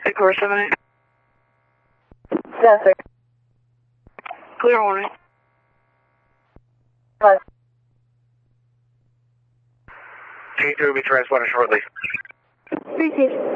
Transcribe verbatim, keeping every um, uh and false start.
Eight four seven eight. Yes, sir. Clear warning. Five. T two will be transponding shortly. Three, two.